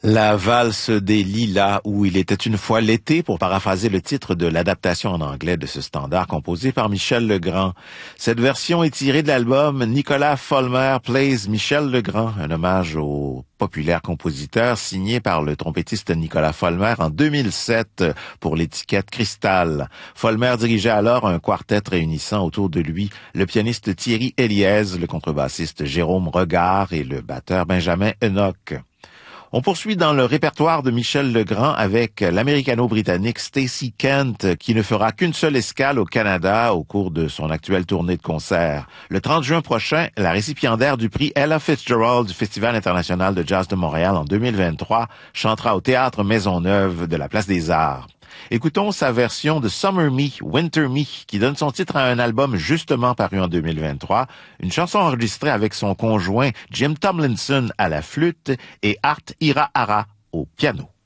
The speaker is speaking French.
La valse des lilas ou Il était une fois l'été, pour paraphraser le titre de l'adaptation en anglais de ce standard composé par Michel Legrand. Cette version est tirée de l'album Nicolas Folmer Plays Michel Legrand, un hommage au populaire compositeur signé par le trompettiste Nicolas Folmer en 2007 pour l'étiquette Cristal. Folmer dirigeait alors un quartet réunissant autour de lui le pianiste Thierry Eliès, le contrebassiste Jérôme Regard et le batteur Benjamin Enoch. On poursuit dans le répertoire de Michel Legrand avec l'américano-britannique Stacey Kent, qui ne fera qu'une seule escale au Canada au cours de son actuelle tournée de concerts. Le 30 juin prochain, la récipiendaire du prix Ella Fitzgerald du Festival international de jazz de Montréal en 2023 chantera au Théâtre Maisonneuve de la Place des Arts. Écoutons sa version de Summer Me, Winter Me, qui donne son titre à un album justement paru en 2023, une chanson enregistrée avec son conjoint Jim Tomlinson à la flûte et Art Irahara au piano.